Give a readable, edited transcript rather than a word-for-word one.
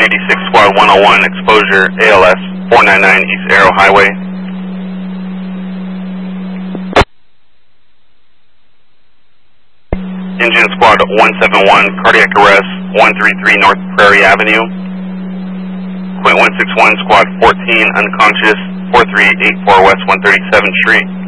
186 Squad 101, exposure ALS 499 East Arrow Highway. Engine Squad 171, cardiac arrest 133 North Prairie Avenue. Point 161 Squad 14, unconscious 4384 West 137th Street.